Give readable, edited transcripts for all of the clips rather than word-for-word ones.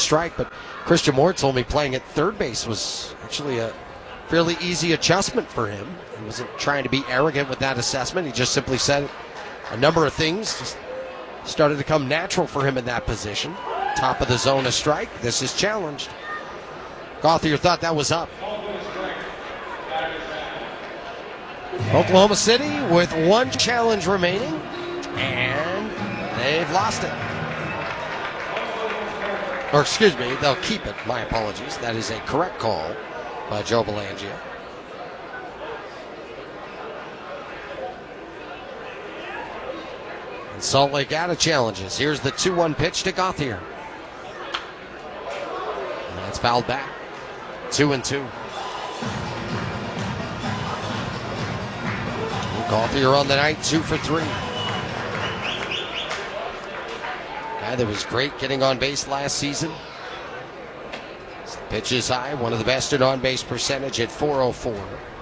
strike, but Christian Moore told me playing at third base was actually a fairly easy adjustment for him. He wasn't trying to be arrogant with that assessment. He just simply said a number of things just started to come natural for him in that position. Top of the zone, a strike. This is challenged. Gauthier thought that was up. Oklahoma City with one challenge remaining, and they've lost it. Or excuse me, they'll keep it. My apologies. That is a correct call by Joe Belangio. And Salt Lake out of challenges. Here's the 2-1 pitch to Gauthier. And that's fouled back. 2-2. Gauthier on the night, 2 for 3. Guy that was great getting on base last season. His pitch is high, one of the best in on-base percentage at .404.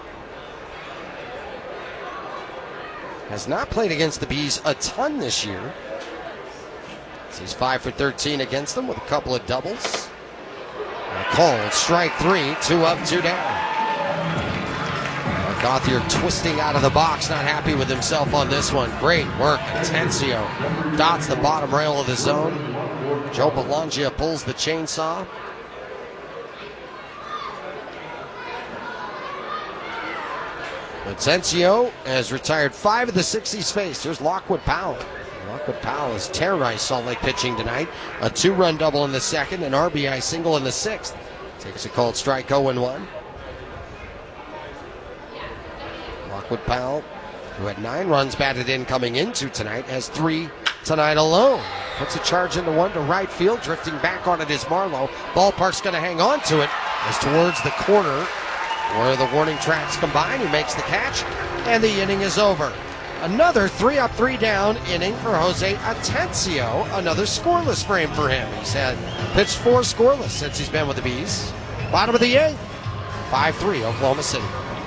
Has not played against the Bees a ton this year. He's 5 for 13 against them with a couple of doubles. And a called strike 3, 2 up, 2 down. Gauthier twisting out of the box, not happy with himself on this one. Great work. Atencio dots the bottom rail of the zone. Joe Belangio pulls the chainsaw. Atencio has retired 5 of the 6 he's faced. Here's Lockwood Powell. Lockwood Powell has terrorized Salt Lake pitching tonight. A 2-run double in the second, an RBI single in the 6th. Takes a called strike, 0-1. Lockwood Powell, who had 9 runs batted in coming into tonight, has 3 tonight alone. Puts a charge into one to right field, drifting back on it is Marlowe. Ballpark's going to hang on to it as towards the corner where the warning tracks combine. He makes the catch, and the inning is over. Another 3 up, 3 down inning for Jose Atencio. Another scoreless frame for him. He's had pitched 4 scoreless since he's been with the Bees. Bottom of the 8th, 5-3 Oklahoma City.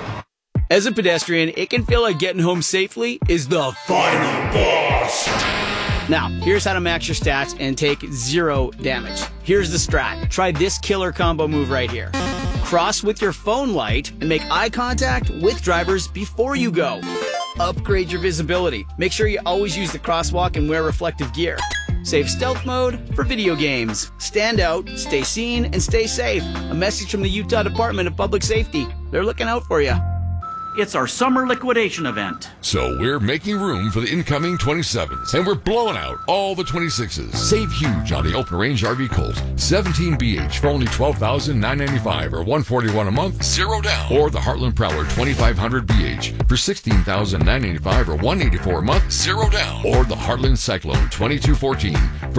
As a pedestrian, it can feel like getting home safely is the final boss. Now, here's how to max your stats and take 0 damage. Here's the strat. Try this killer combo move right here. Cross with your phone light and make eye contact with drivers before you go. Upgrade your visibility. Make sure you always use the crosswalk and wear reflective gear. Save stealth mode for video games. Stand out, stay seen, and stay safe. A message from the Utah Department of Public Safety. They're looking out for you. It's our summer liquidation event. So we're making room for the incoming 27s, and we're blowing out all the 26s. Save huge on the Open Range RV Colt 17 BH for only $12,995 or $141 a month, 0 down. Or the Heartland Prowler 2500 BH for $16,995 or $184 a month, 0 down. Or the Heartland Cyclone 2214 for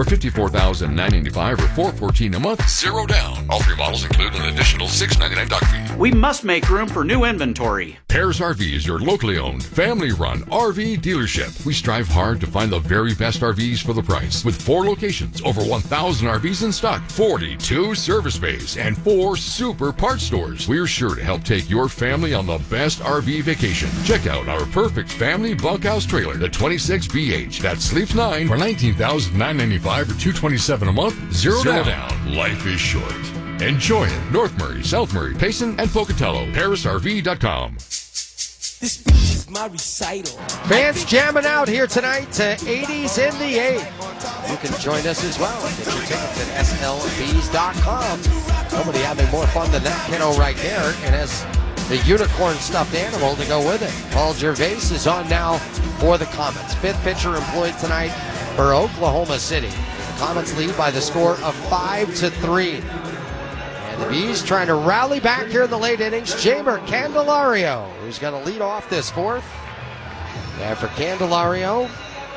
$54,995 or $414 a month, 0 down. All 3 models include an additional $699 dock fee. We must make room for new inventory. Paris RV is your locally owned, family-run RV dealership. We strive hard to find the very best RVs for the price. With 4 locations, over 1,000 RVs in stock, 42 service bays, and 4 super parts stores. We're sure to help take your family on the best RV vacation. Check out our perfect family bunkhouse trailer, the 26BH, that sleeps 9 for $19,995 or $227 a month, 0 down. Life is short. Enjoy it. North Murray, South Murray, Payson, and Pocatello. ParisRV.com. This speech is my recital. Fans jamming out here tonight to 80s in the 8th. You can join us as well. Get your tickets at slbs.com. Nobody having more fun than that kiddo right there, and has the unicorn stuffed animal to go with it. Paul Gervais is on now for the Comets. 5th pitcher employed tonight for Oklahoma City. The Comets lead by the score of 5-3. The Bees trying to rally back here in the late innings. Jeimer Candelario, who's going to lead off this 4th. And for Candelario,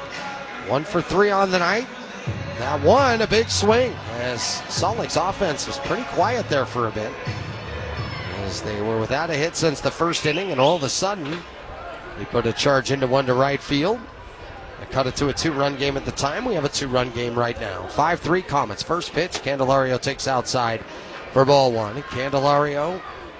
1 for 3 on the night. That one, a big swing, as Salt Lake's offense was pretty quiet there for a bit, as they were without a hit since the 1st inning, and all of a sudden, they put a charge into one to right field. They cut it to a 2-run game at the time. We have a 2-run game right now. 5-3 Comets. First pitch, Candelario takes outside for ball 1. Candelario,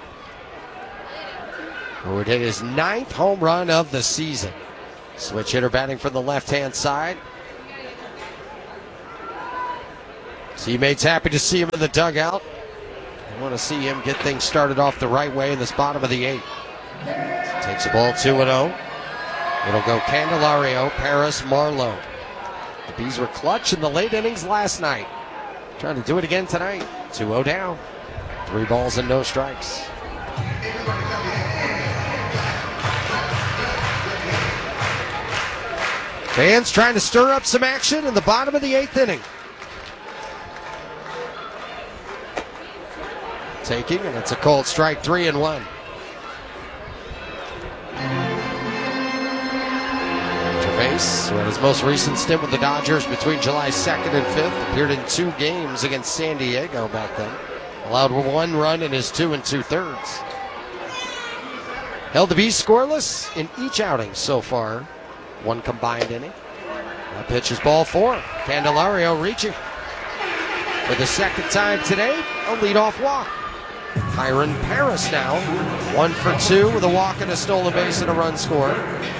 who would hit his 9th home run of the season. Switch hitter batting from the left-hand side. Teammates happy to see him in the dugout. I want to see him get things started off the right way in this bottom of the 8th. Takes the ball 2-0. It'll go Candelario, Paris, Marlowe. The Bees were clutch in the late innings last night. Trying to do it again tonight. 2-0 down. 3 balls and no strikes. Fans trying to stir up some action in the bottom of the 8th inning. Taking, and it's a cold strike, 3-1. Gervais, who had his most recent stint with the Dodgers between July 2nd and 5th, appeared in 2 games against San Diego back then. Allowed 1 run in his 2 2/3. Held the Bees scoreless in each outing so far. 1 combined inning. That pitch is ball 4. Candelario reaching. For the second time today, a leadoff walk. Kyron Paris now, 1 for 2 with a walk and a stolen base and a run scored.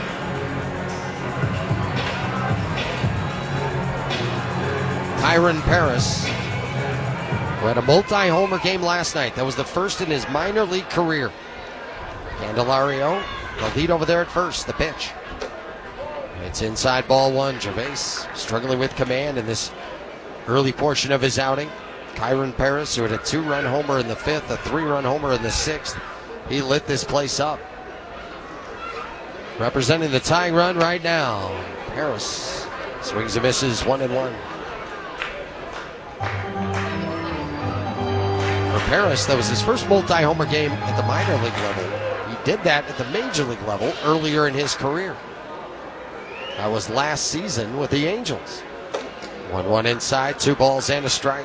Kyron Paris, who had a multi-homer game last night. That was the first in his minor league career. Candelario, the lead over there at first, the pitch. It's inside ball 1. Gervais struggling with command in this early portion of his outing. Kyron Paris, who had a 2-run homer in the 5th, a 3-run homer in the 6th. He lit this place up. Representing the tying run right now. Paris swings and misses 1-1. For Paris, that was his first multi-homer game at the minor league level. He did that at the major league level earlier in his career. That was last season with the Angels. 1-1 inside, 2 balls and a strike.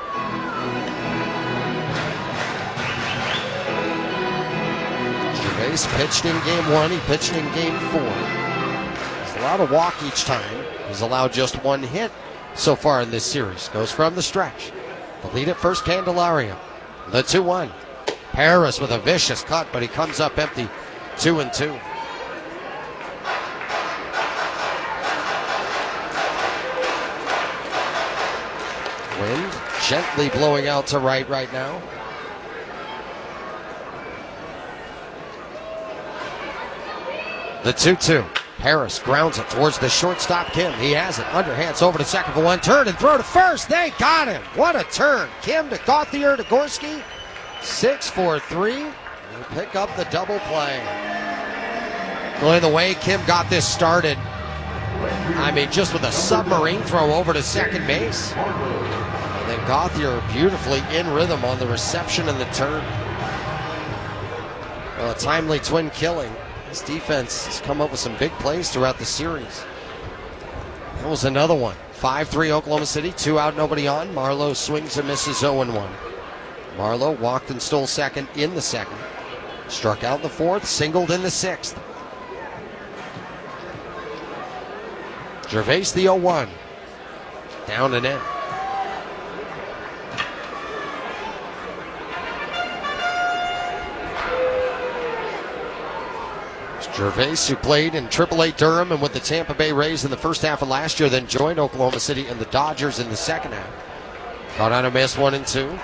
Gervais pitched in game 1, he pitched in game 4. He's allowed a walk each time. He's allowed just 1 hit so far in this series. Goes from the stretch. The lead at first, Candelario. The 2-1. Paris with a vicious cut, but he comes up empty. 2-2. Wind gently blowing out to right now. The 2-2. Paris grounds it towards the shortstop, Kim. He has it. Underhands over to second for 1. Turn and throw to first. They got him. What a turn. Kim to Gauthier to Gorski. 6-4-3. They pick up the double play. Going the way Kim got this started, I mean, just with a submarine throw over to second base. And then Gauthier beautifully in rhythm on the reception and the turn. Well, a timely twin killing. This defense has come up with some big plays throughout the series. That was another one. 5-3 Oklahoma City, 2 out, nobody on. Marlowe swings and misses 0-1. Marlowe walked and stole second in the 2nd. Struck out in the 4th, singled in the 6th. Gervais the 0-1. Down and in. Gervais, who played in AAA Durham and with the Tampa Bay Rays in the first half of last year, then joined Oklahoma City and the Dodgers in the second half. Caught on a miss, 1-2.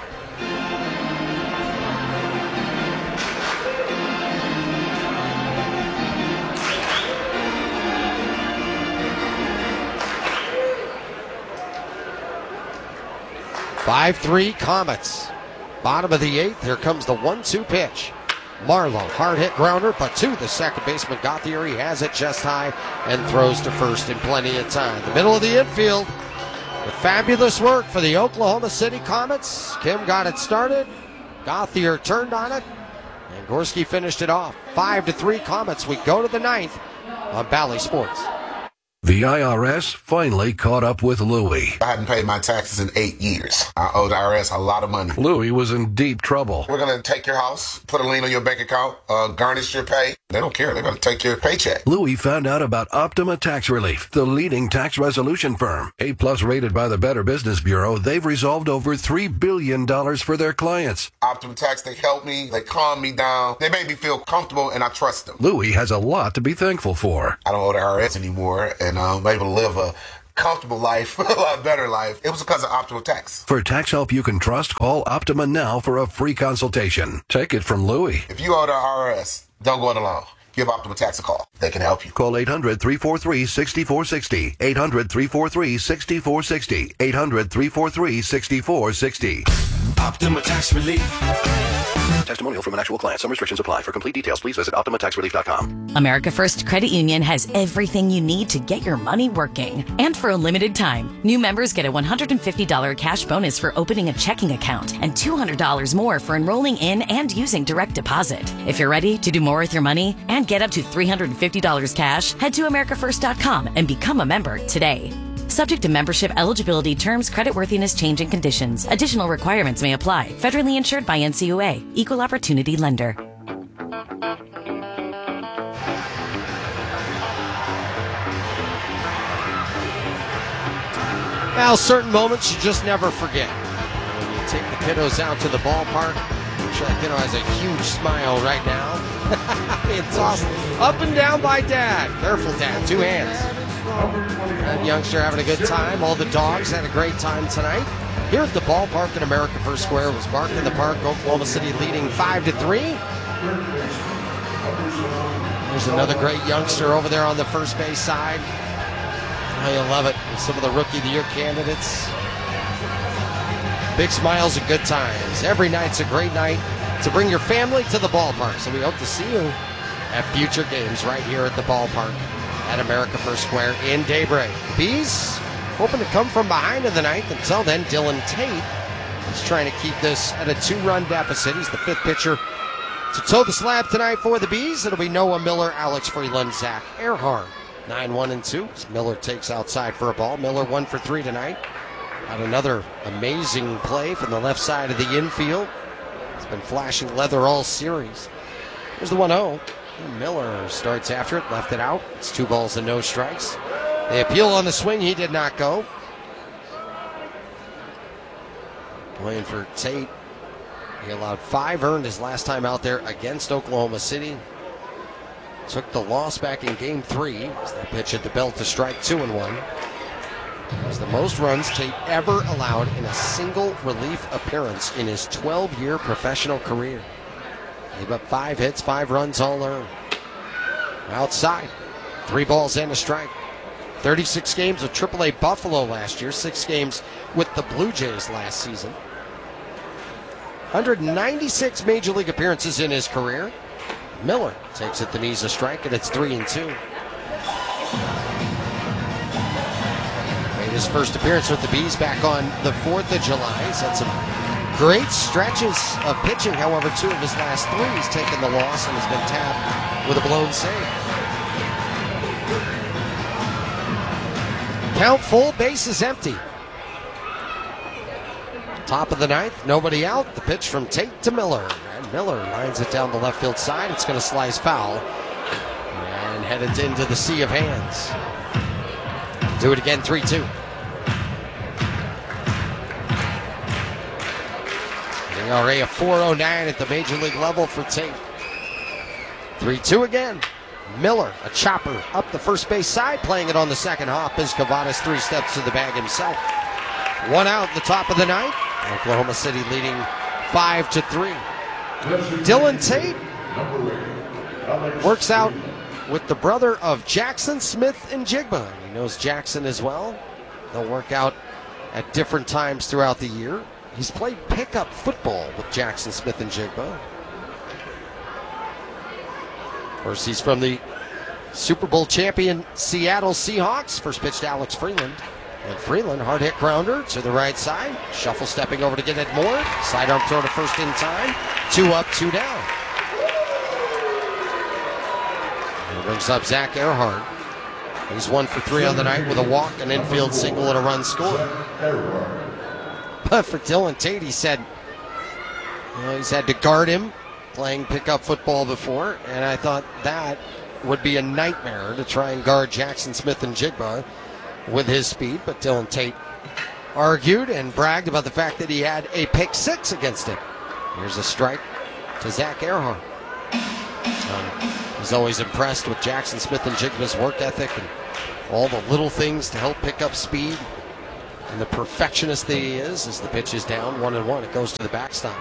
(5-3) Comets. Bottom of the 8th. Here comes the 1-2 pitch. Marlowe, hard hit grounder, but to the second baseman Gauthier. He has it just high and throws to first in plenty of time. The middle of the infield. The fabulous work for the Oklahoma City Comets. Kim got it started. Gauthier turned on it. And Gorski finished it off. 5-3 Comets. We go to the 9th on Bally Sports. The IRS finally caught up with Louie. I hadn't paid my taxes in 8 years. I owed the IRS a lot of money. Louie was in deep trouble. We're going to take your house, put a lien on your bank account, garnish your pay. They don't care. They're going to take your paycheck. Louie found out about Optima Tax Relief, the leading tax resolution firm. A-plus rated by the Better Business Bureau, they've resolved over $3 billion for their clients. Optima Tax, they helped me. They calmed me down. They made me feel comfortable, and I trust them. Louie has a lot to be thankful for. I don't owe the IRS anymore, and I'm able to live a comfortable life, a lot better life. It was because of Optima Tax. For tax help you can trust, call Optima now for a free consultation. Take it from Louie. If you owe the IRS, don't go it alone. Give Optima Tax a call. They can help you. Call 800-343-6460. 800-343-6460. 800-343-6460. Optima Tax Relief. Testimonial from an actual client. Some restrictions apply. For complete details, please visit OptimaTaxRelief.com. America First Credit Union has everything you need to get your money working. And for a limited time, new members get a $150 cash bonus for opening a checking account and $200 more for enrolling in and using direct deposit. If you're ready to do more with your money and get up to $350 cash, head to AmericaFirst.com and become a member today. Subject to membership, eligibility, terms, creditworthiness, change, and conditions. Additional requirements may apply. Federally insured by NCUA. Equal Opportunity Lender. Well, certain moments you just never forget. When you take the kiddos out to the ballpark, I'm sure that kiddo has a huge smile right now. It's awesome. Up and down by Dad. Careful, Dad. 2 hands. That youngster having a good time. All the dogs had a great time tonight. Here at the ballpark at America First Square was Bark in the Park, Oklahoma City leading 5-3. There's another great youngster over there on the first base side. I love it. Some of the Rookie of the Year candidates. Big smiles and good times. Every night's a great night to bring your family to the ballpark. So we hope to see you at future games right here at the ballpark at America First Square in Daybreak. Bees hoping to come from behind in the ninth. Until then, Dylan Tate is trying to keep this at a 2-run deficit. He's the 5th pitcher to toe the slab tonight for the Bees. It'll be Noah Miller, Alex Freeland, Zach Earhart. 9-1-2 as Miller takes outside for a ball. Miller 1 for 3 tonight. Had another amazing play from the left side of the infield. He's been flashing leather all series. Here's the 1-0. Miller starts after it, left it out. It's 2 balls and no strikes. They appeal on the swing. He did not go. Playing for Tate. He allowed 5 earned his last time out there against Oklahoma City. Took the loss back in Game 3 as they pitch at the belt to strike 2-1. It was the most runs Tate ever allowed in a single relief appearance in his 12-year professional career. Gave up 5 hits, 5 runs all earned. Outside, 3 balls and a strike. 36 games with AAA Buffalo last year, 6 games with the Blue Jays last season. 196 Major League appearances in his career. Miller takes at the knees a strike, and it's 3-2. Made his first appearance with the Bees back on the 4th of July. He's had some great stretches of pitching. However, 2 of his last 3, he's taken the loss and has been tapped with a blown save. Count full, bases empty. Top of the 9th, nobody out. The pitch from Tate to Miller. And Miller lines it down the left field side. It's going to slice foul. And headed into the sea of hands. Do it again, 3-2. ERA of 4.09 at the Major League level for Tate. 3-2 again. Miller, a chopper up the first base side, playing it on the second hop as Cavadas 3 steps to the bag himself. 1 out at the top of the 9th. Oklahoma City leading 5-3. Dylan Tate works out with the brother of Jackson Smith-Njigba. He knows Jackson as well. They'll work out at different times throughout the year. He's played pickup football with Jackson Smith-Njigba. Of course, he's from the Super Bowl champion Seattle Seahawks. First pitch to Alex Freeland. And Freeland, hard hit grounder to the right side. Shuffle stepping over to get it more. Sidearm throw to first in time. 2 up, 2 down. And brings up Zach Earhart. He's 1 for 3 on the night with a walk, an infield single, and a run scored. But for Dylan Tate, he said, he's had to guard him playing pickup football before, and I thought that would be a nightmare to try and guard Jackson Smith-Njigba with his speed. But Dylan Tate argued and bragged about the fact that he had a pick 6 against him. Here's a strike to Zach Earhart. He's always impressed with Jackson Smith and Jigba's work ethic and all the little things to help pick up speed. And the perfectionist that he is, as the pitch is down 1-1, it goes to the backstop.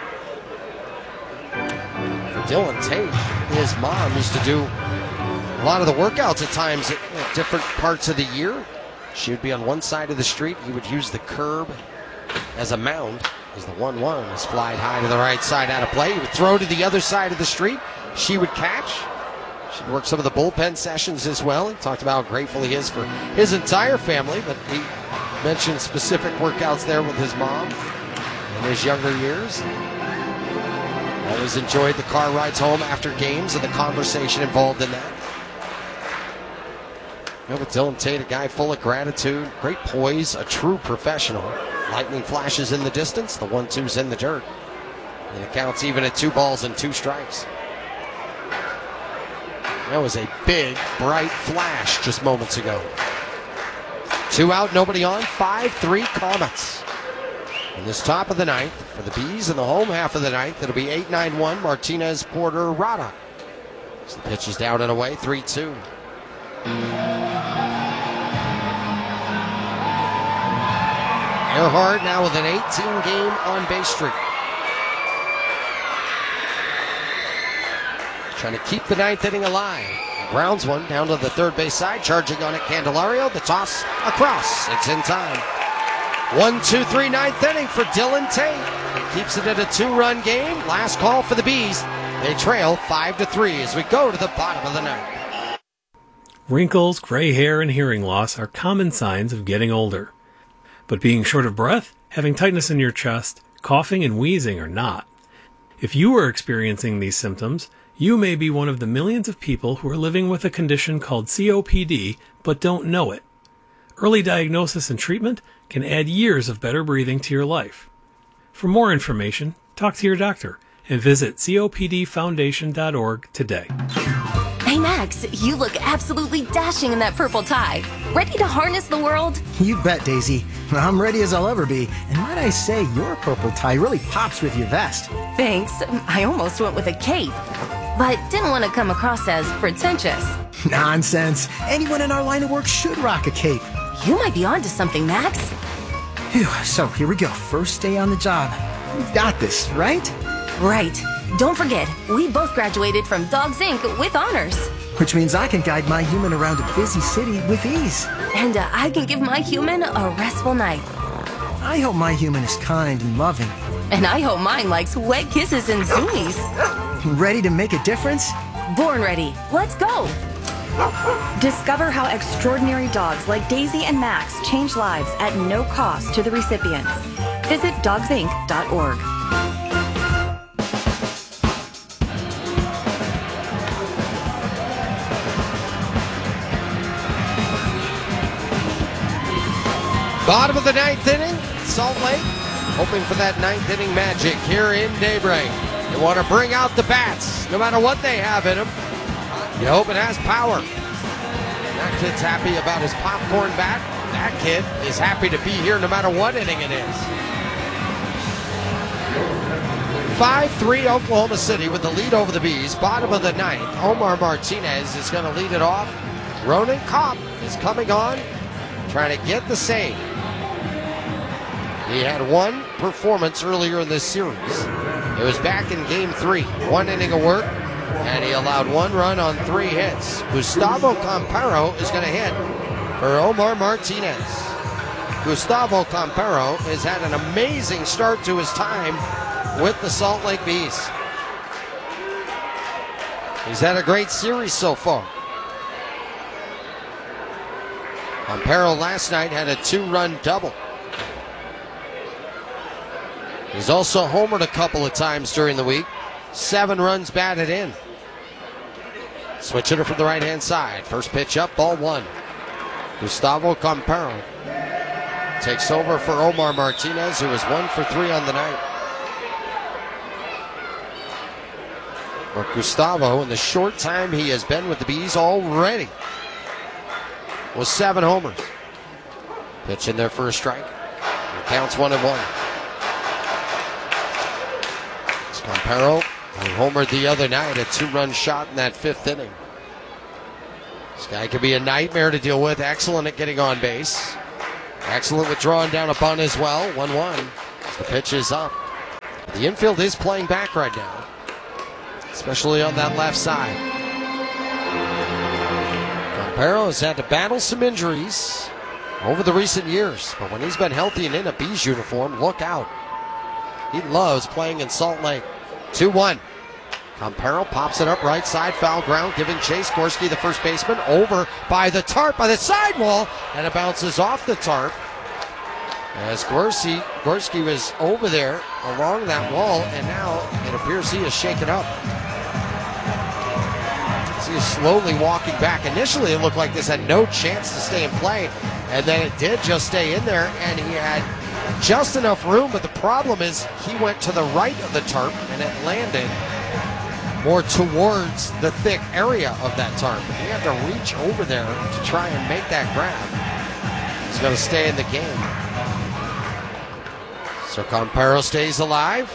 For Dylan Tate, his mom used to do a lot of the workouts at times at different parts of the year. She would be on one side of the street. He would use the curb as a mound as the 1-1 is flied high to the right side out of play. He would throw to the other side of the street. She would catch. She'd work some of the bullpen sessions as well. He talked about how grateful he is for his entire family, but he mentioned specific workouts there with his mom in his younger years. Always enjoyed the car rides home after games and the conversation involved in that. With Dylan Tate, a guy full of gratitude, great poise, a true professional. Lightning flashes in the distance, the 1-2's in the dirt. And it counts even at 2 balls and 2 strikes. That was a big, bright flash just moments ago. 2 out, nobody on, 5-3 Comets. In this top of the 9th, for the Bees in the home half of the 9th, it'll be 8-9-1, Martinez, Porter, Rada. So the pitch is down and away, 3-2. Earhart now with an 18-game on-base streak. Trying to keep the 9th inning alive. Grounds one down to the third base side. Charging on it, Candelario. The toss across. It's in time. 1-2-3, 9th inning for Dylan Tate. He keeps it at a 2-run game. Last call for the Bees. They trail 5-3 as we go to the bottom of the 9th. Wrinkles, gray hair, and hearing loss are common signs of getting older. But being short of breath, having tightness in your chest, coughing, and wheezing are not. If you are experiencing these symptoms, you may be one of the millions of people who are living with a condition called COPD but don't know it. Early diagnosis and treatment can add years of better breathing to your life. For more information, talk to your doctor and visit copdfoundation.org today. Hey Max, you look absolutely dashing in that purple tie. Ready to harness the world? You bet, Daisy. I'm ready as I'll ever be. And might I say, your purple tie really pops with your vest. Thanks. I almost went with a cape, but didn't want to come across as pretentious. Nonsense. Anyone in our line of work should rock a cape. You might be onto something, Max. Phew, so here we go. First day on the job. We've got this, right? Right. Don't forget, we both graduated from Dogs Inc. with honors. Which means I can guide my human around a busy city with ease. And I can give my human a restful night. I hope my human is kind and loving. And I hope mine likes wet kisses and zoomies. Ready to make a difference? Born ready. Let's go. Discover how extraordinary dogs like Daisy and Max change lives at no cost to the recipients. Visit dogsinc.org. Bottom of the 9th inning, Salt Lake, hoping for that 9th inning magic here in Daybreak. They want to bring out the bats, no matter what they have in them. You hope it has power. That kid's happy about his popcorn bat. That kid is happy to be here no matter what inning it is. 5-3 Oklahoma City with the lead over the Bees. Bottom of the 9th, Omar Martinez is going to lead it off. Ronan Kopp is coming on, trying to get the save. He had one performance earlier in this series. It was back in Game 3. 1 inning of work, and he allowed 1 run on 3 hits. Gustavo Campero is going to hit for Omar Martinez. Gustavo Campero has had an amazing start to his time with the Salt Lake Bees. He's had a great series so far. Campero last night had a 2-run double. He's also homered a couple of times during the week. 7 runs batted in. Switch hitter from the right-hand side. First pitch up, ball 1. Gustavo Campero takes over for Omar Martinez, who was 1 for 3 on the night. But Gustavo, in the short time he has been with the Bees already, was 7 homers. Pitch in there for a strike. It counts 1-1. Campero He homered the other night, a 2-run shot in that 5th inning. This guy could be a nightmare to deal with. Excellent at getting on base. Excellent with drawing down a bunt as well. 1-1. The pitch is up. The infield is playing back right now, especially on that left side. Campero has had to battle some injuries over the recent years, but when he's been healthy and in a Bees uniform, look out. He loves playing in Salt Lake. 2-1. Campero pops it up right side, foul ground, giving chase. Gorski, the first baseman, over by the tarp, by the sidewall, and it bounces off the tarp. As Gorski was over there along that wall, and now it appears he is shaken up. He is slowly walking back. Initially, it looked like this had no chance to stay in play, and then it did just stay in there, and he had just enough room, but the problem is he went to the right of the tarp, and it landed more towards the thick area of that tarp. He had to reach over there to try and make that grab. He's going to stay in the game. So Campero stays alive.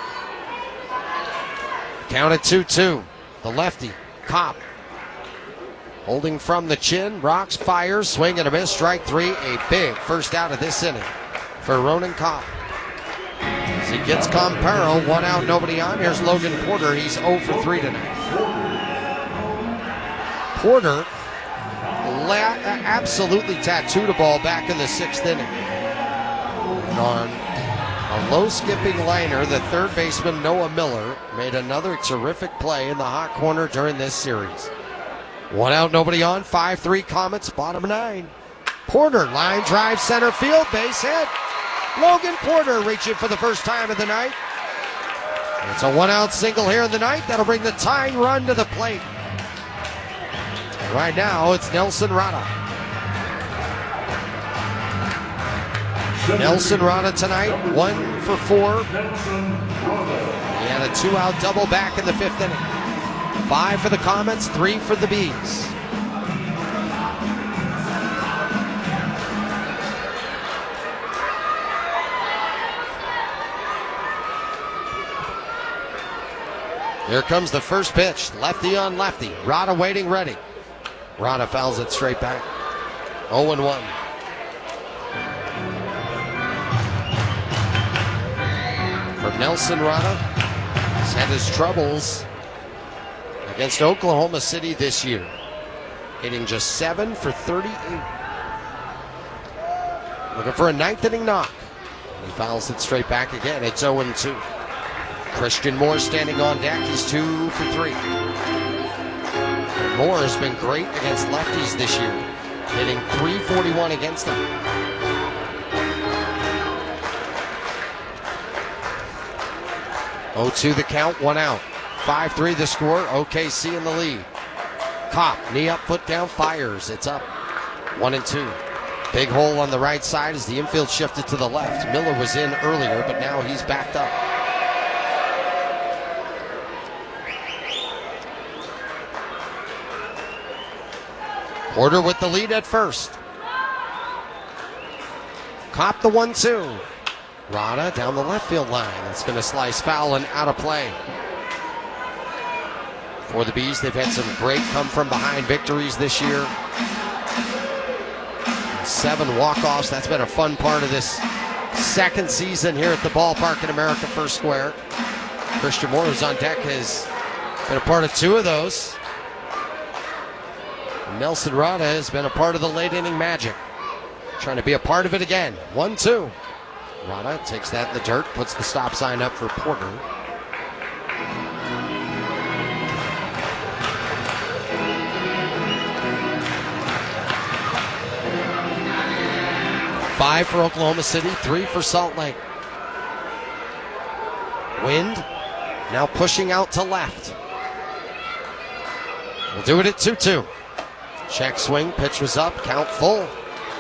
Count at 2-2. The lefty, Kopp. Holding from the chin, rocks, fires, swing and a miss, strike 3. A big first out of this inning for Ronan Kopp. As he gets Campero, 1 out, nobody on. Here's Logan Porter. He's 0 for 3 tonight. Porter absolutely tattooed a ball back in the 6th inning. And on a low skipping liner, the third baseman Noah Miller made another terrific play in the hot corner during this series. 1 out, nobody on. 5-3 Comets, bottom 9. Porter, line drive, center field, base hit. Logan Porter reaching for the first time of the night. It's a 1-out single here in the ninth. That'll bring the tying run to the plate. And right now, it's Nelson Rada. Nelson Rada tonight, 1 for 4. He had a 2-out double back in the 5th inning. 5 for the Comets, 3 for the Bees. Here comes the first pitch, lefty on lefty. Rada waiting ready. Rada fouls it straight back. 0-1. From Nelson Rada, he's had his troubles against Oklahoma City this year, hitting just 7 for 38. Looking for a 9th inning knock. He fouls it straight back again. It's 0-2. Christian Moore standing on deck. He's 2 for 3. Moore has been great against lefties this year, hitting .341 against them. Oh, 2 the count, 1 out. 5-3 the score. OKC in the lead. Kopp, knee up, foot down, fires. It's up. 1-2. Big hole on the right side as the infield shifted to the left. Miller was in earlier, but now he's backed up. Porter with the lead at first. Kopp the 1-2. Rada down the left field line. That's going to slice foul and out of play. For the Bees, they've had some great come-from-behind victories this year. 7 walk-offs. That's been a fun part of this second season here at the ballpark in America First Square. Christian Moore, who's on deck, has been a part of 2 of those. Nelson Rada has been a part of the late inning magic. Trying to be a part of it again. 1-2. Rada takes that in the dirt, puts the stop sign up for Porter. Five for Oklahoma City, 3 for Salt Lake. Wind now pushing out to left. We'll do it at 2-2. Check swing, pitch was up, count full.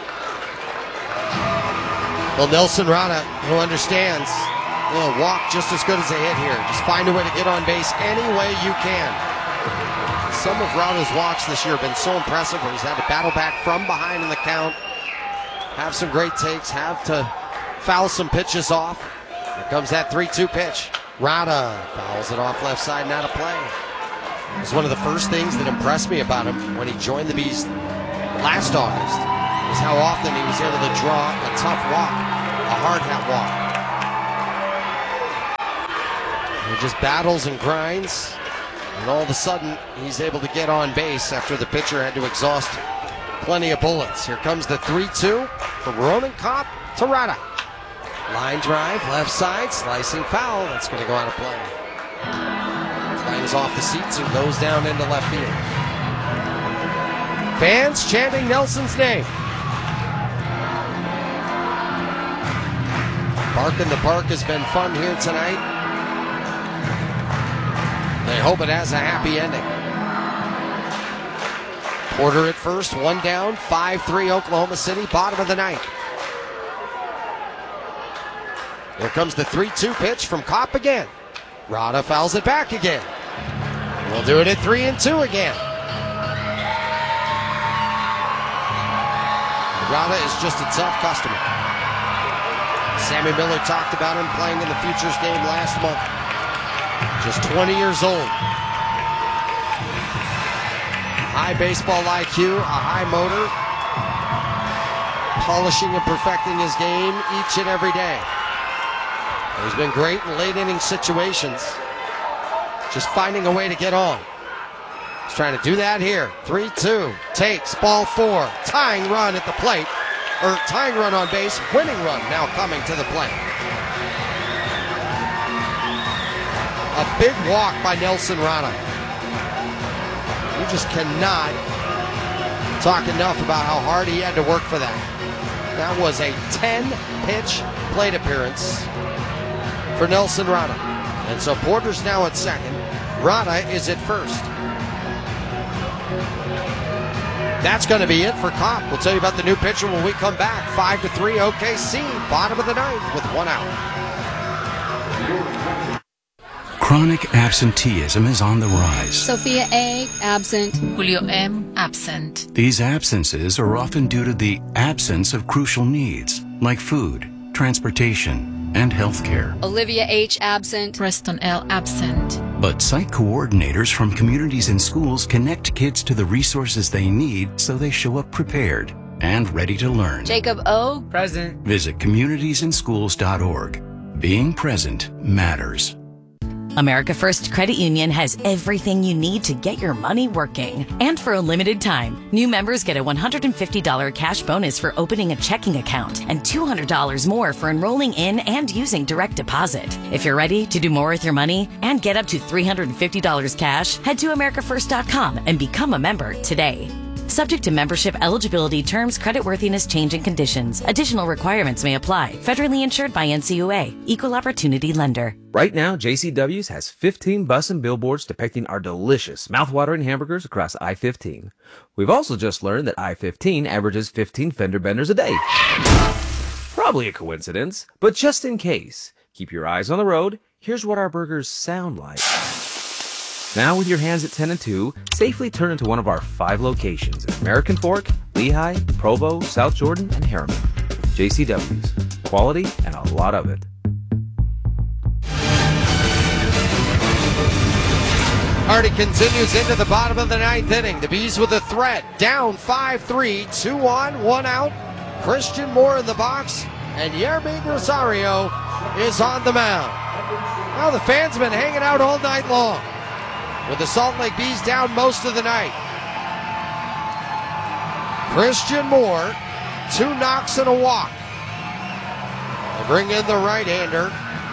Well, Nelson Rada, who understands, will walk just as good as a hit here. Just find a way to get on base any way you can. Some of Rada's walks this year have been so impressive where he's had to battle back from behind in the count, have some great takes, have to foul some pitches off. Here comes that 3-2 pitch. Rada fouls it off left side and out of play. It was one of the first things that impressed me about him when he joined the Bees last August, is how often he was able to draw a tough walk, a hard hat walk. He just battles and grinds, and all of a sudden he's able to get on base after the pitcher had to exhaust plenty of bullets. Here comes the 3-2 from Ronan Kopp to Rada. Line drive, left side, slicing foul. That's going to go out of play. Flames off the seats and goes down into left field. Fans chanting Nelson's name. Bark in the Park has been fun here tonight. They hope it has a happy ending. Porter at first, one down, 5-3 Oklahoma City, bottom of the ninth. Here comes the 3-2 pitch from Kopp again. Rada fouls it back again. We'll do it at 3-2 again. Rada is just a tough customer. Sammy Miller talked about him playing in the Futures game last month. Just 20 years old. High baseball IQ, a high motor. Polishing and perfecting his game each and every day. He's been great in late inning situations. Just finding a way to get on. He's trying to do that here. 3-2. Takes ball 4. Tying run at the plate. Or tying run on base. Winning run now coming to the plate. A big walk by Nelson Rada. You just cannot talk enough about how hard he had to work for that. That was a 10-pitch plate appearance for Nelson Rada. And so Porter's now at second. Rada is at first. That's going to be it for Kopp. We'll tell you about the new pitcher when we come back. 5-3 OKC, bottom of the ninth with one out. Chronic absenteeism is on the rise. Sophia A, absent. Julio M, absent. These absences are often due to the absence of crucial needs like food, transportation, and healthcare. Olivia H, absent. Preston L, absent. But site coordinators from communities and schools connect kids to the resources they need so they show up prepared and ready to learn. Jacob O, present. Visit communitiesandschools.org. Being present matters. America First Credit Union has everything you need to get your money working. And for a limited time, new members get a $150 cash bonus for opening a checking account and $200 more for enrolling in and using direct deposit. If you're ready to do more with your money and get up to $350 cash, head to AmericaFirst.com and become a member today. Subject to membership eligibility, terms, creditworthiness, change, and conditions. Additional requirements may apply. Federally insured by NCUA. Equal Opportunity Lender. Right now, JCW's has 15 bus and billboards depicting our delicious, mouthwatering hamburgers across I-15. We've also just learned that I-15 averages 15 fender benders a day. Probably a coincidence, but just in case, keep your eyes on the road. Here's what our burgers sound like. Now with your hands at 10 and 2, safely turn into one of our 5 locations at American Fork, Lehigh, Provo, South Jordan, and Harriman. JCW's. Quality and a lot of it. Hardy continues into the bottom of the ninth inning. The Bees with a threat. Down 5-3, 2 on, 1 out. Christian Moore in the box, and Yermín Rosario is on the mound. Now the fans have been hanging out all night long, with the Salt Lake Bees down most of the night. Christian Moore, 2 knocks and a walk. They bring in the right-hander.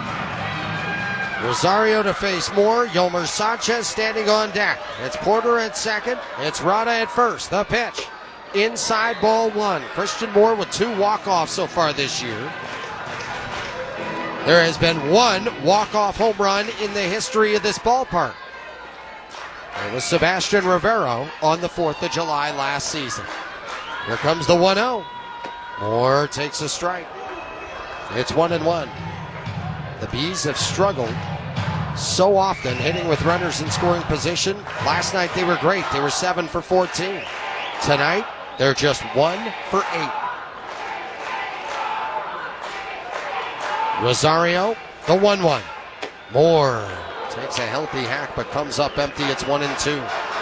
Rosario to face Moore. Yolmer Sanchez standing on deck. It's Porter at second. It's Rada at first. The pitch. Inside, ball 1. Christian Moore with 2 walk-offs so far this year. There has been 1 walk-off home run in the history of this ballpark. It was Sebastian Rivero on the 4th of July last season. Here comes the 1-0. Moore takes a strike. It's 1-1. The Bees have struggled so often hitting with runners in scoring position. Last night they were great. They were 7 for 14. Tonight, they're just 1 for 8. Rosario, the 1-1. Moore takes a healthy hack but comes up empty. It's 1-2.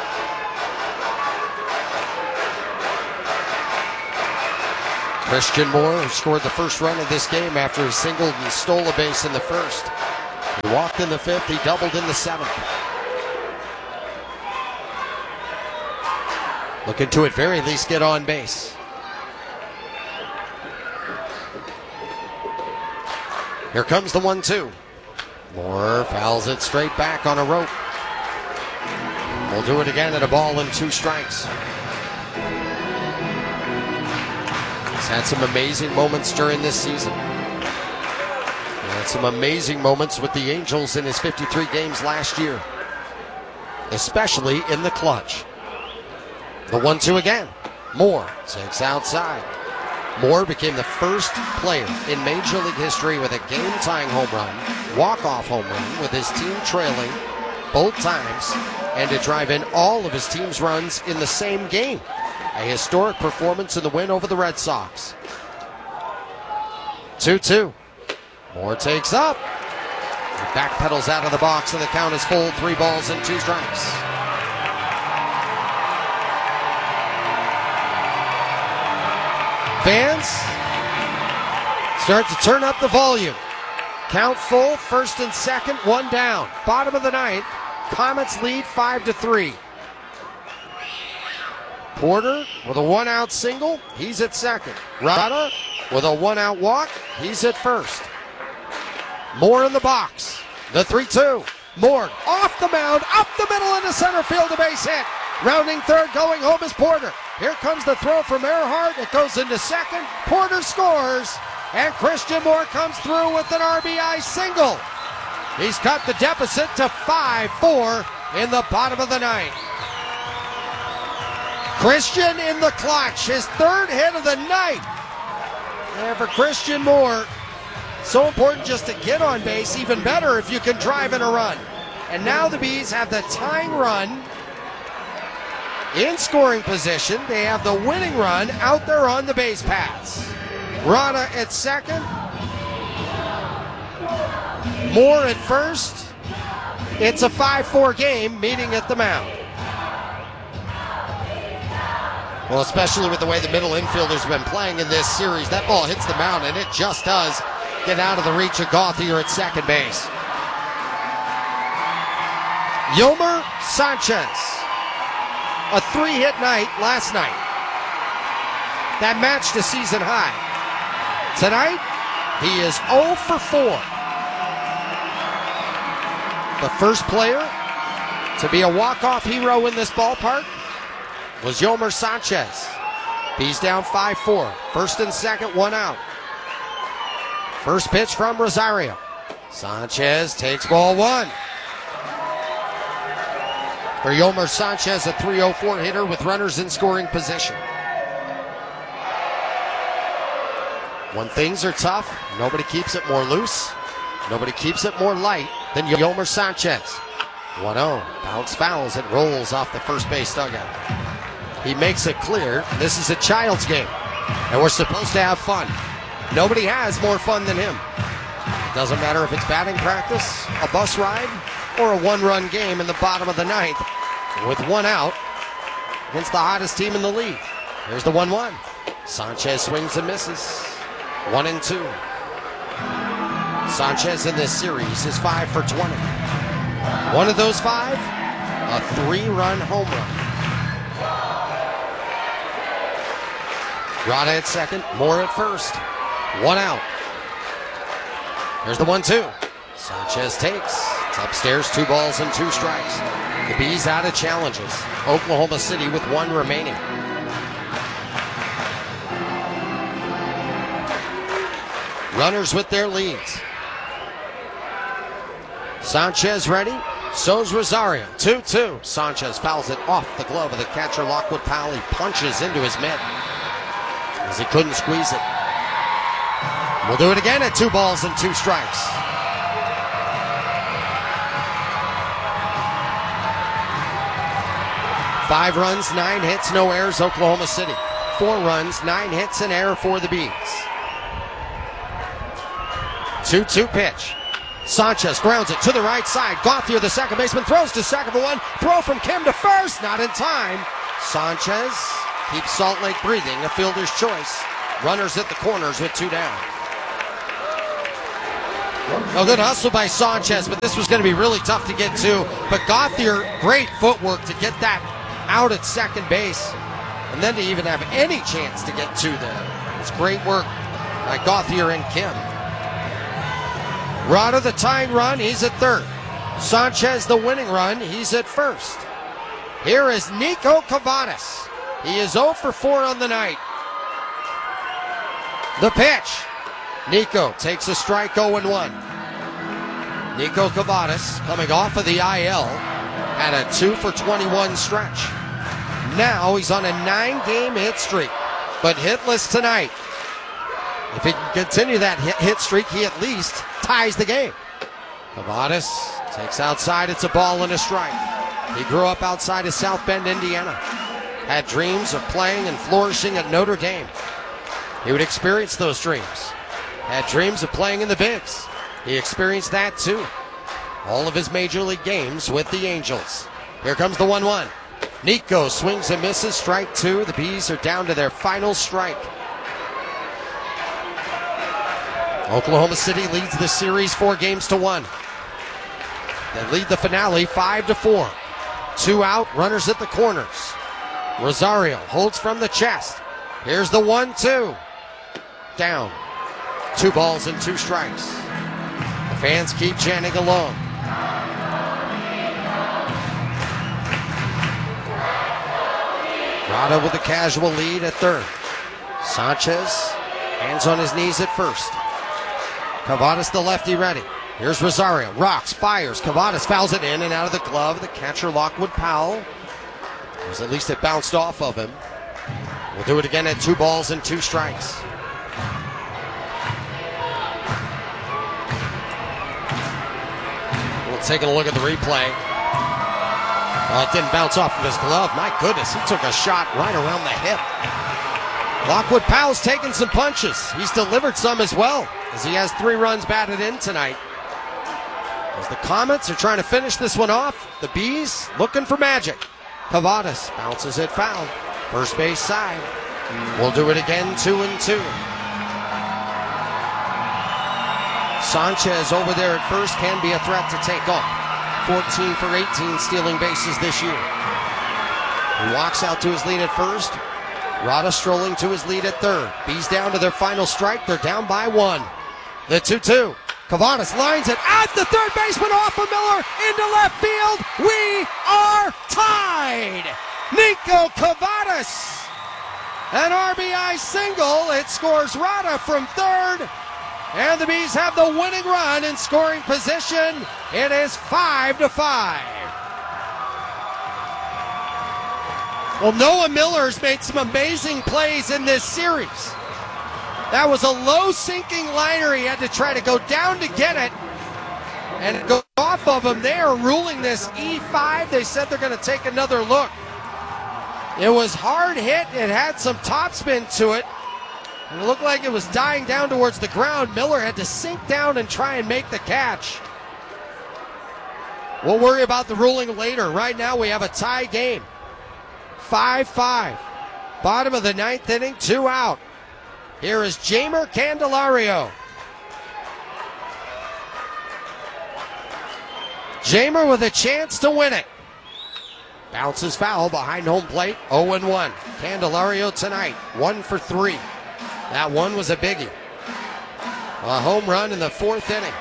Christian Moore, who scored the first run of this game after he singled and stole a base in the first. He walked in the fifth, he doubled in the seventh. Looking to at very least get on base. Here comes the 1-2. Moore fouls it straight back on a rope. We'll do it again at a ball and 2 strikes. He's had some amazing moments during this season. He had some amazing moments with the Angels in his 53 games last year, especially in the clutch. The 1-2 again. Moore takes outside. Moore became the first player in Major League history with a game-tying home run, walk-off home run, with his team trailing both times, and to drive in all of his team's runs in the same game. A historic performance in the win over the Red Sox. 2-2. Moore takes up. He backpedals out of the box, and the count is full. 3 balls and 2 strikes. Fans start to turn up the volume. Count full, first and second, 1 down. Bottom of the ninth, Comets lead 5-3. Porter with a 1-out single, he's at second. Rada with a 1-out walk, he's at first. Moore in the box, the 3-2. Moore off the mound, up the middle into center field, a base hit. Rounding third, going home is Porter. Here comes the throw from Earhart. It goes into second. Porter scores, and Christian Moore comes through with an RBI single. He's cut the deficit to 5-4 in the bottom of the ninth. Christian in the clutch, his 3rd hit of the night. And for Christian Moore, so important just to get on base, even better if you can drive in a run. And now the Bees have the tying run in scoring position. They have the winning run out there on the base paths. Rada at second. Moore at first. It's a 5-4 game, meeting at the mound. Well, especially with the way the middle infielders have been playing in this series, that ball hits the mound, and it just does get out of the reach of Gauthier at second base. Yolmer Sanchez, a 3-hit night last night. That matched a season high. Tonight, he is 0 for 4. The first player to be a walk-off hero in this ballpark was Yolmer Sanchez. He's down 5-4. First and second, 1 out. First pitch from Rosario. Sanchez takes ball 1. For Yolmer Sanchez, a 304 hitter with runners in scoring position. When things are tough, nobody keeps it more loose. Nobody keeps it more light than Yolmer Sanchez. 1-0, bounce fouls, it rolls off the first base dugout. He makes it clear this is a child's game, and we're supposed to have fun. Nobody has more fun than him. It doesn't matter if it's batting practice, a bus ride, or a 1-run game in the bottom of the ninth with 1 out against the hottest team in the league. Here's the 1-1. Sanchez swings and misses. 1-2. Sanchez in this series is 5 for 20. One of those 5, a 3-run home run. Rada at second, Moore at first. 1 out. Here's the 1-2. Sanchez takes. It's upstairs, 2 balls and 2 strikes. The Bees out of challenges. Oklahoma City with 1 remaining. Runners with their leads. Sanchez ready. So's Rosario. 2-2. Sanchez fouls it off the glove of the catcher, Lockwood Powell. He punches into his mitt as he couldn't squeeze it. We'll do it again at 2 balls and 2 strikes. Five runs, 9 hits, no errors, Oklahoma City. 4 runs, 9 hits, an error for the Bees. 2-2 pitch. Sanchez grounds it to the right side. Gauthier, the second baseman, throws to second for one. Throw from Kim to first. Not in time. Sanchez keeps Salt Lake breathing. A fielder's choice. Runners at the corners with 2 down. A good hustle by Sanchez, but this was going to be really tough to get to. But Gauthier, great footwork to get that out at second base. And then to even have any chance to get to them. It's great work by Gauthier and Kim. Rada the tying run, he's at third. Sanchez the winning run, he's at first. Here is Nico Cavadas. He is 0 for 4 on the night. The pitch. Nico takes a strike, 0-1. Nico Cavadas coming off of the IL had a 2 for 21 stretch. Now he's on a 9-game hit streak, but hitless tonight. If he can continue that hit streak, he at least ties the game. Cavadas takes outside, it's a ball and a strike. He grew up outside of South Bend, Indiana. Had dreams of playing and flourishing at Notre Dame. He would experience those dreams. Had dreams of playing in the bigs. He experienced that too. All of his major league games with the Angels. Here comes the 1-1. Nico swings and misses, strike 2. The Bees are down to their final strike. Oklahoma City leads the series 4-1. They lead the finale 5-4. 2 out, runners at the corners. Rosario holds from the chest. Here's the 1-2. Down. 2 balls and 2 strikes. The fans keep chanting along. Rada with a casual lead at third. Sanchez, hands on his knees at first. Cavadas the lefty ready. Here's Rosario. Rocks, fires. Cavadas fouls it in and out of the glove. The catcher Lockwood Powell. At least it bounced off of him. We'll do it again at 2 balls and 2 strikes. We'll take a look at the replay. It didn't bounce off of his glove. My goodness, he took a shot right around the hip. Lockwood Powell's taken some punches. He's delivered some as well, as he has 3 runs batted in tonight. As the Comets are trying to finish this one off, the Bees looking for magic. Cavadas bounces it foul. First base side. We'll do it again, 2-2. Sanchez over there at first can be a threat to take off. 14 for 18 stealing bases this year. He walks out to his lead at first. Rada strolling to his lead at third. Bees down to their final strike. They're down by 1. The 2-2. Cavadas lines it at the third baseman off of Miller into left field. We are tied. Nico Cavadas. An RBI single. It scores Rada from third. And the Bees have the winning run in scoring position. It is 5-5. Well, Noah Miller's made some amazing plays in this series. That was a low sinking liner. He had to try to go down to get it and go off of him. They are ruling this E5. They said they're going to take another look. It was hard hit. It had some topspin to it. And it looked like it was dying down towards the ground. Miller had to sink down and try and make the catch. We'll worry about the ruling later. Right now we have a tie game. 5-5. Bottom of the 9th inning, 2 out. Here is Jeimer Candelario. Jeimer with a chance to win it. Bounces foul behind home plate, 0-1. Candelario tonight, 1 for 3. That one was a biggie. A home run in the 4th inning.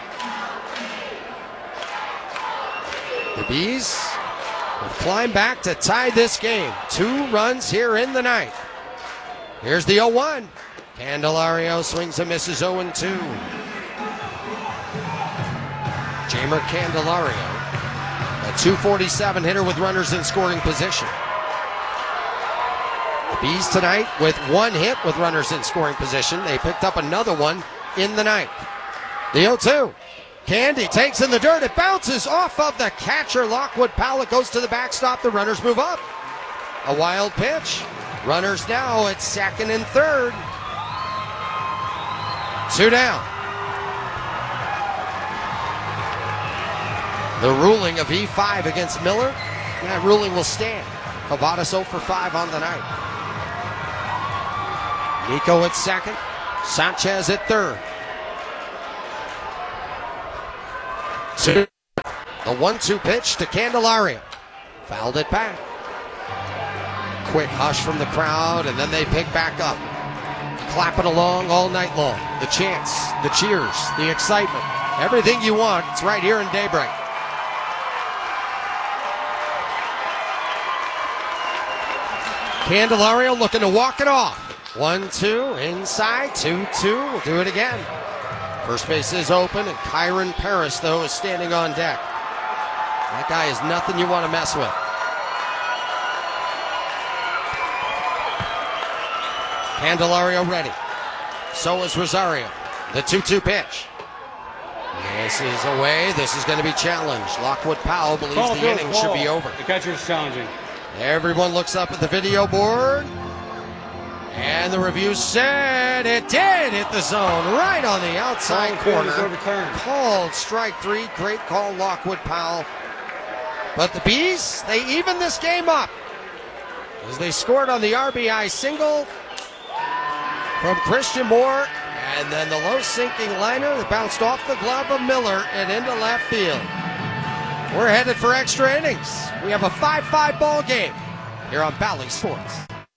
The Bees have climbed back to tie this game. 2 runs here in the ninth. Here's the 0-1. Candelario swings and misses, 0-2. Jeimer Candelario, a .247 hitter with runners in scoring position. The Bees tonight with 1 hit with runners in scoring position. They picked up another one in the ninth. The 0-2. Candy takes in the dirt. It bounces off of the catcher, Lockwood Powell. It goes to the backstop. The runners move up. A wild pitch. Runners now at second and third. 2 down. The ruling of E5 against Miller, that ruling will stand. Cavadas 0 for 5 on the night. Nico at second, Sanchez at third. The 1-2 pitch to Candelario. Fouled it back. Quick hush from the crowd, and then they pick back up. Clapping along all night long. The chants, the cheers, the excitement. Everything you want, it's right here in Daybreak. Candelario looking to walk it off. 1-2, inside, 2-2. We'll do it again. First base is open, and Kyron Paris, though, is standing on deck. That guy is nothing you want to mess with. Candelario ready. So is Rosario. The 2-2 pitch. This is away. This is going to be challenged. Lockwood Powell believes the inning should be over. The catcher is challenging. Everyone looks up at the video board. And the review said it did hit the zone right on the outside corner. Called strike 3. Great call, Lockwood Powell. But the Bees, they evened this game up as they scored on the RBI single from Christian Moore, and then the low sinking liner that bounced off the glove of Miller and into left field. We're headed for extra innings. We have a 5-5 ball game here on Bally Sports.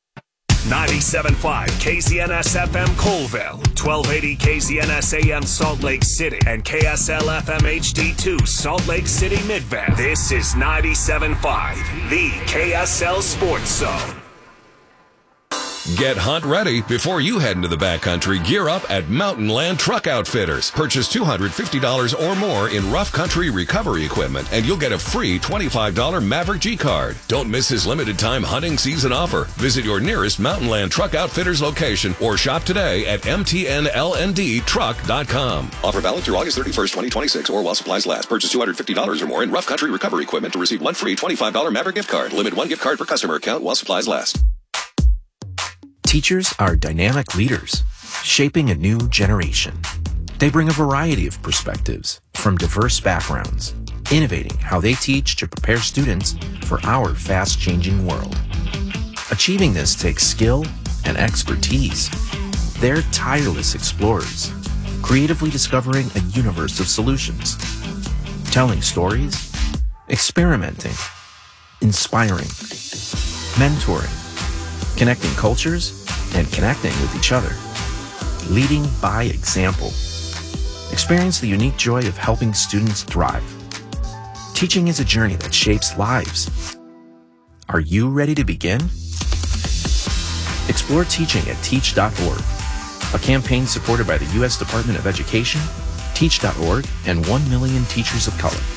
97.5 KZNS FM Colville, 1280 KZNS AM Salt Lake City, and KSL FM HD2 Salt Lake City Midvale. This is 97.5, the KSL Sports Zone. Get hunt ready before you head into the backcountry. Gear up at Mountain Land Truck Outfitters. Purchase $250 or more in rough country recovery equipment, and you'll get a free $25 Maverick G card. Don't miss this limited time hunting season offer. Visit your nearest Mountain Land Truck Outfitters location or shop today at mtnlndtruck.com. Offer valid through August 31st, 2026 or while supplies last. Purchase $250 or more in rough country recovery equipment to receive one free $25 Maverick gift card. Limit one gift card per customer account while supplies last. Teachers are dynamic leaders, shaping a new generation. They bring a variety of perspectives from diverse backgrounds, innovating how they teach to prepare students for our fast-changing world. Achieving this takes skill and expertise. They're tireless explorers, creatively discovering a universe of solutions, telling stories, experimenting, inspiring, mentoring, connecting cultures, and connecting with each other. Leading by example. Experience the unique joy of helping students thrive. Teaching is a journey that shapes lives. Are you ready to begin? Explore teaching at teach.org, a campaign supported by the U.S. Department of Education, Teach.org, and 1 million teachers of color.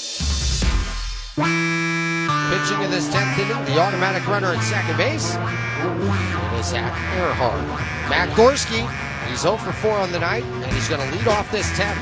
Pitching in this 10th inning, the automatic runner at second base. It is Zach Earhart. Matt Gorski, he's 0 for 4 on the night, and he's going to lead off this 10th.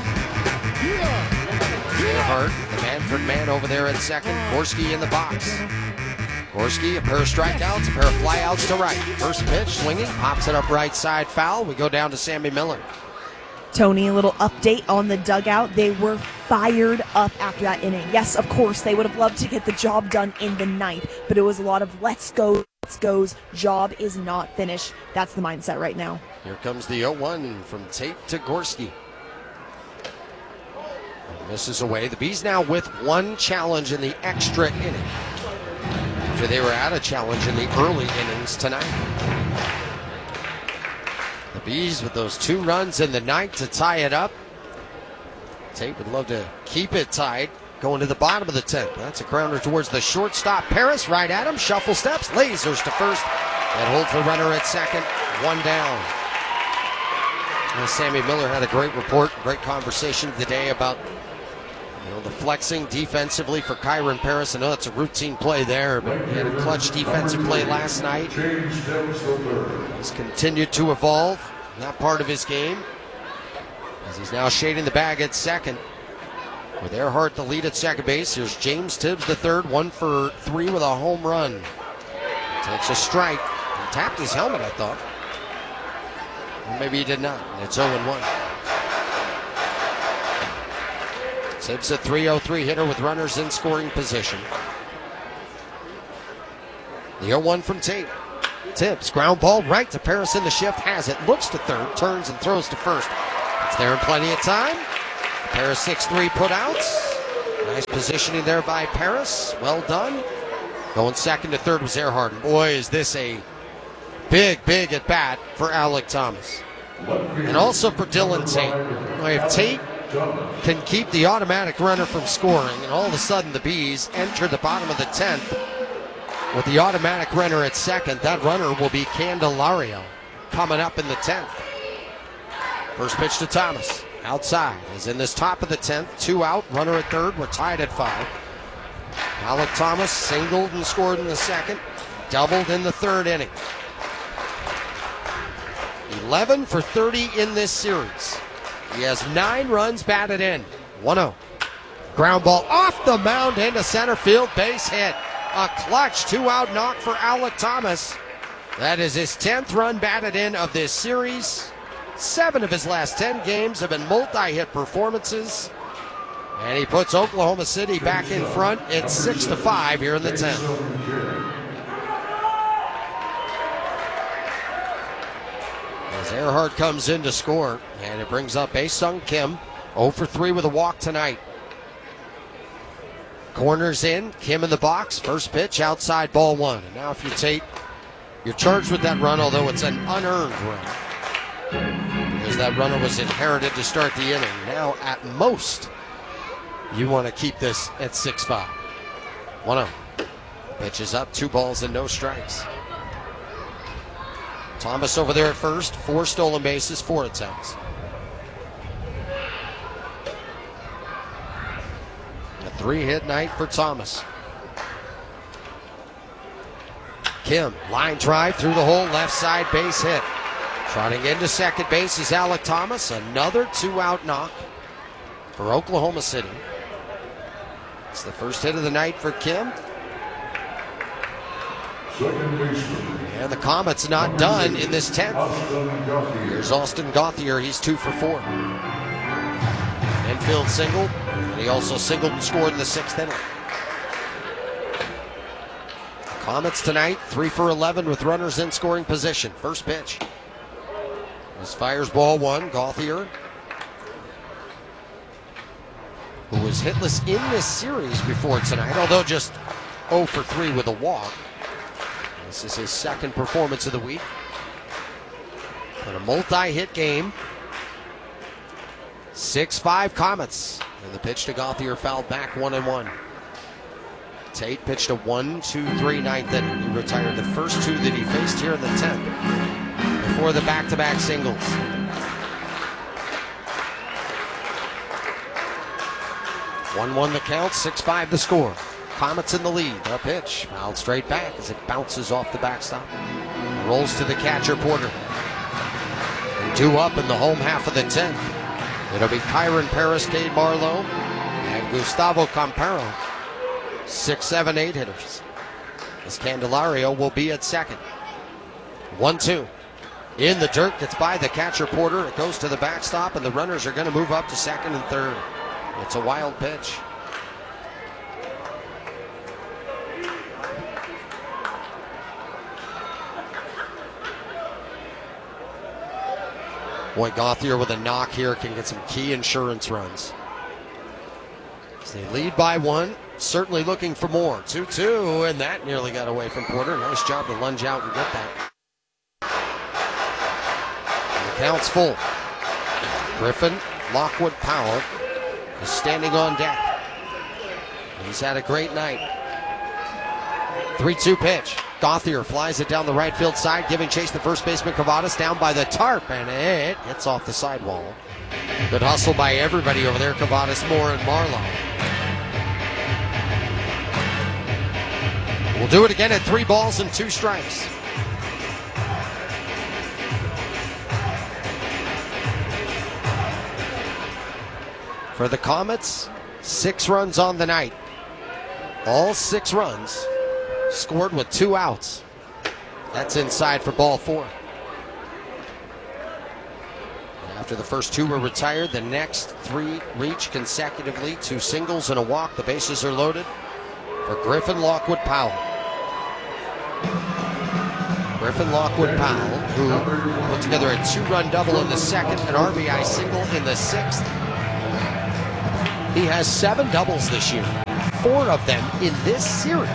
Earhart, the Manfred man over there at second. Gorski in the box. Gorski, a pair of strikeouts, a pair of flyouts to right. First pitch, swinging, pops it up right side, foul. We go down to Sammy Miller. Tony, a little update on the dugout. They were fired up after that inning. Yes, of course, they would have loved to get the job done in the ninth, but it was a lot of let's go, let's goes. Job is not finished. That's the mindset right now. Here comes the 0-1 from Tate to Gorski. Misses away. The Bees now with one challenge in the extra inning, after they were out of challenge in the early innings tonight. The Bees with those 2 runs in the ninth to tie it up. Tate would love to keep it tied going to the bottom of the 10th. That's a grounder towards the shortstop. Paris right at him. Shuffle steps. Lasers to first. And hold for runner at second. 1 down. And Sammy Miller had a great report, great conversation today about the flexing defensively for Kyron Paris. I know that's a routine play there, but he had a clutch defensive play last night. He's continued to evolve in that part of his game, as he's now shading the bag at second. With Earhart the lead at second base, here's James Tibbs the third, 1 for 3 with a home run. Takes a strike. He tapped his helmet, I thought. Or maybe he did not. It's 0-1. Tibbs a 3-0-3 hitter with runners in scoring position. The 0-1 from Tate. Tibbs, ground ball right to Paris in the shift, has it, looks to third, turns and throws to first. It's there in plenty of time. Paris 6-3 putouts. Nice positioning there by Paris. Well done. Going second to third was Earhart. Boy, is this a big at bat for Alec Thomas. And also for Dylan Tate. If Tate can keep the automatic runner from scoring, and all of a sudden the Bees enter the bottom of the 10th with the automatic runner at second, that runner will be Candelario coming up in the 10th. First pitch to Thomas. Outside is in this top of the 10th. 2 out, runner at third. We're tied at 5. Alec Thomas singled and scored in the second. Doubled in the third inning. 11 for 30 in this series. He has 9 runs batted in. 1-0. Ground ball off the mound into center field. Base hit. A clutch 2-out knock for Alec Thomas. That is his 10th run batted in of this series. 7 of his last 10 games have been multi-hit performances. And he puts Oklahoma City back in front. It's 6-5 here in the 10th. As Earhart comes in to score, and it brings up Bae-Sung Kim, 0 for 3 with a walk tonight. Corners in, Kim in the box, first pitch, outside, ball 1. And now if you Tate, you're charged with that run, although it's an unearned run, because that runner was inherited to start the inning. Now, at most, you want to keep this at 6-5. 1-0. Pitch is up, 2 balls and no strikes. Thomas over there at first, 4 stolen bases, 4 attempts. A 3-hit night for Thomas. Kim, line drive through the hole, left side, base hit. Trotting into second base is Alec Thomas. Another 2-out knock for Oklahoma City. It's the first hit of the night for Kim. And the Comets not done in this 10th. Here's Austin Gauthier. He's 2 for 4. Infield single. And he also singled and scored in the 6th inning. Comets tonight, 3 for 11 with runners in scoring position. First pitch. This fires ball 1. Gauthier, who was hitless in this series before tonight, although just 0 for 3 with a walk. This is his second performance of the week. But a multi-hit game. 6-5 Comets. And the pitch to Gauthier fouled back 1-1. Tate pitched a 1-2-3 ninth inning. He retired the first 2 that he faced here in the 10th before the back-to-back singles. 1-1 the count, 6-5 the score. Comets in the lead. A pitch fouled straight back as it bounces off the backstop. Rolls to the catcher, Porter. And 2 up in the home half of the 10th. It'll be Kyron Paris, Cade Marlowe, and Gustavo Campero. 6, 7, 8 hitters. As Candelario will be at second. 1-2. In the dirt, gets by the catcher, Porter. It goes to the backstop, and the runners are going to move up to second and third. It's a wild pitch. Boy, Gauthier with a knock here can get some key insurance runs. As they lead by 1, certainly looking for more. 2-2, and that nearly got away from Porter. Nice job to lunge out and get that. And the count's full. Griffin, Lockwood, Powell is standing on deck. He's had a great night. 3-2 pitch. Gauthier flies it down the right field side, giving chase to first baseman Cavadas down by the tarp, and it hits off the sidewall. Good hustle by everybody over there, Cavadas, Moore, and Marlowe. We'll do it again at 3 balls and 2 strikes. For the Comets, 6 runs on the night. All 6 runs scored with 2 outs. That's inside for ball 4. After the first two were retired, the next three reach consecutively, 2 singles and a walk. The bases are loaded for Griffin Lockwood Powell. Griffin Lockwood Powell, who put together a 2-run double in the second, an RBI single in the sixth. He has 7 doubles this year, 4 of them in this series.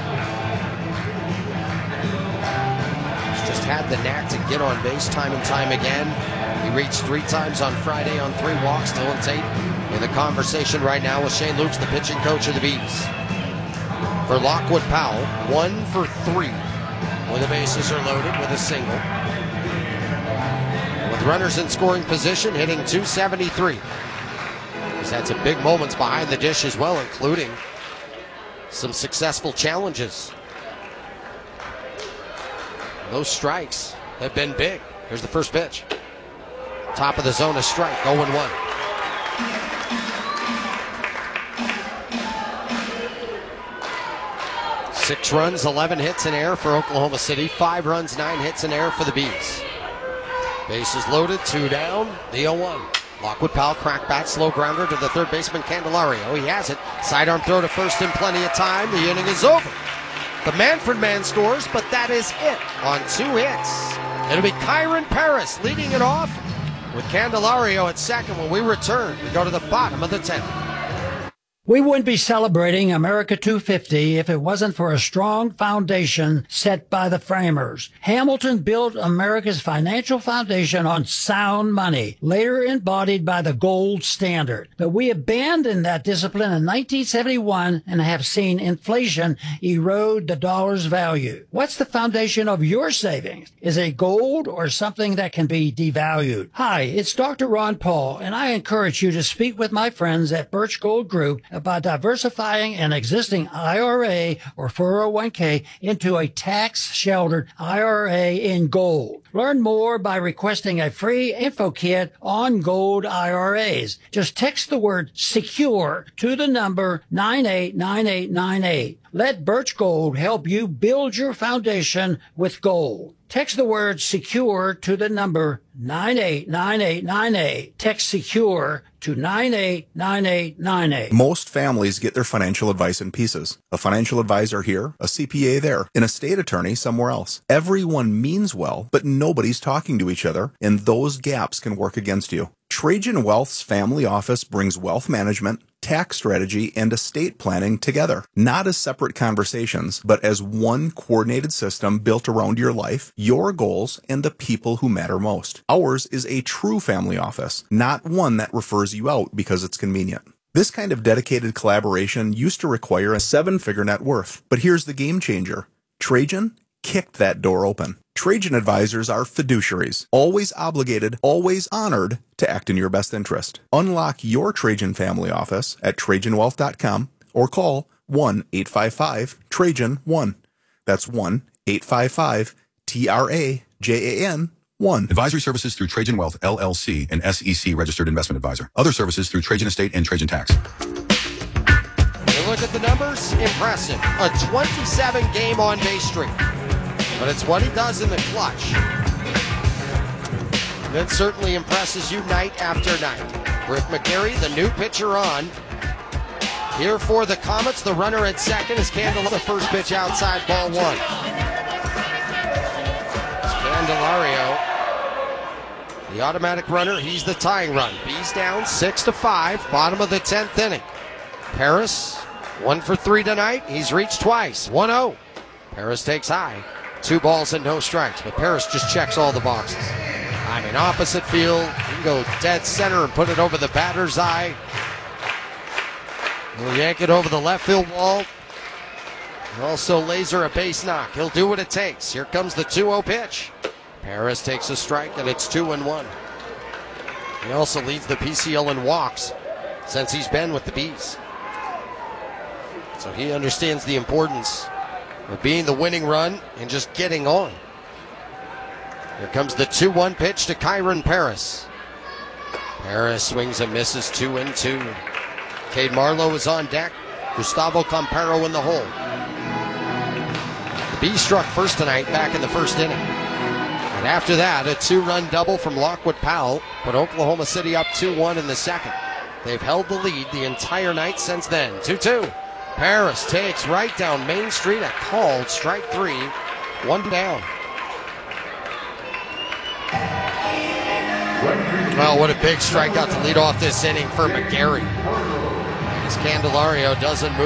He's just had the knack to get on base time and time again. He reached 3 times on Friday on 3 walks. Dylan Tate in the conversation right now with Shane Lukes, the pitching coach of the Bees. For Lockwood Powell, 1 for 3 when the bases are loaded with a single. With runners in scoring position, hitting .273. He's had some big moments behind the dish as well, including some successful challenges. Those strikes have been big. Here's the first pitch. Top of the zone, a strike, 0-1. Six runs, 11 hits in air for Oklahoma City. 5 runs, 9 hits in air for the Bees. Bases loaded, 2 down, the 0-1. Lockwood Powell, crack bat, slow grounder to the third baseman Candelario. He has it. Sidearm throw to first in plenty of time. The inning is over. The Manfred man scores, but that is it on 2 hits. It'll be Kyron Paris leading it off with Candelario at second. When we return, we go to the bottom of the 10th. We wouldn't be celebrating America 250 if it wasn't for a strong foundation set by the framers. Hamilton built America's financial foundation on sound money, later embodied by the gold standard. But we abandoned that discipline in 1971 and have seen inflation erode the dollar's value. What's the foundation of your savings? Is it gold or something that can be devalued? Hi, it's Dr. Ron Paul, and I encourage you to speak with my friends at Birch Gold Group about diversifying an existing IRA or 401k into a tax-sheltered IRA in gold. Learn more by requesting a free info kit on gold IRAs. Just text the word SECURE to the number 989898. Let Birch Gold help you build your foundation with gold. Text the word SECURE to the number 989898. Text SECURE to 989898. Most families get their financial advice in pieces. A financial advisor here, a CPA there, an estate attorney somewhere else. Everyone means well, but nobody's talking to each other, and those gaps can work against you. Trajan Wealth's family office brings wealth management, tax strategy, and estate planning together, not as separate conversations, but as one coordinated system built around your life, your goals, and the people who matter most. Ours is a true family office, not one that refers you out because it's convenient. This kind of dedicated collaboration used to require a 7-figure net worth, but here's the game changer. Trajan kicked that door open. Trajan advisors are fiduciaries, always obligated, always honored to act in your best interest. Unlock your Trajan family office at TrajanWealth.com or call 1-855-TRAJAN-1. That's 1-855-TRAJAN-1. Advisory services through Trajan Wealth, LLC, an SEC registered investment advisor. Other services through Trajan Estate and Trajan Tax. You look at the numbers, impressive. A 27-game on-base streak. But it's what he does in the clutch that certainly impresses you night after night. Griff McGarry, the new pitcher on. Here for the Comets, the runner at second is Candelario. The first pitch outside, ball 1. Candelario, the automatic runner, he's the tying run. Bees down 6-5, bottom of the 10th inning. Paris, 1 for 3 tonight. He's reached twice, 1-0. Paris takes high. 2 balls and no strikes, but Paris just checks all the boxes. I'm in opposite field. He can go dead center and put it over the batter's eye. He'll yank it over the left field wall. He'll also laser a base knock. He'll do what it takes. Here comes the 2-0 pitch. Paris takes a strike, and it's 2-1. He also leads the PCL in walks since he's been with the Bees. So he understands the importance of being the winning run and just getting on. Here comes the 2-1 pitch to Kyron Paris. Paris swings and misses 2-2. Cade Marlowe is on deck. Gustavo Campero in the hole. The Bees struck first tonight back in the first inning. And after that, a 2-run double from Lockwood Powell put Oklahoma City up 2-1 in the second. They've held the lead the entire night since then. 2-2. Paris takes right down Main Street at called strike 3. 1 down. Well, what a big strikeout to lead off this inning for McGarry. As Candelario doesn't move.